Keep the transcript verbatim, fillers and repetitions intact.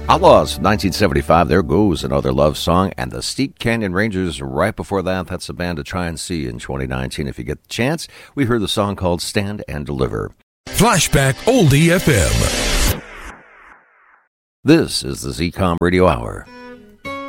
Outlaws, nineteen seventy-five, there goes another love song. And the Steep Canyon Rangers right before that. That's a band to try and see in twenty nineteen if you get the chance. We heard the song called Stand and Deliver. Flashback Oldie F M. This is the Z COM Radio Hour.